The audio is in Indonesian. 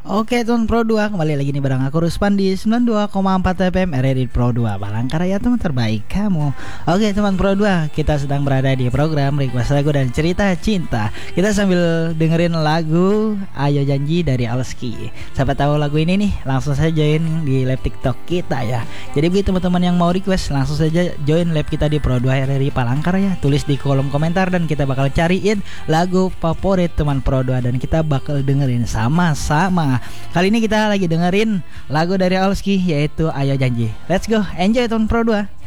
Oke teman Pro 2, kembali lagi nih bareng aku Ruspan di 92,4 FM RRI Pro 2 Palangkaraya, teman terbaik kamu. Oke teman Pro 2, kita sedang berada di program Request Lagu dan Cerita Cinta. Kita sambil dengerin lagu Ayo Janji dari Alski. Siapa tahu lagu ini nih, langsung saja join di live TikTok kita ya. Jadi bagi teman-teman yang mau request, langsung saja join live kita di Pro 2 RRI Palangkaraya. Tulis di kolom komentar dan kita bakal cariin lagu favorit teman Pro 2 dan kita bakal dengerin sama-sama. Kali ini kita lagi dengerin lagu dari Alski, yaitu Ayo Janji. Let's go, enjoy teman Pro 2.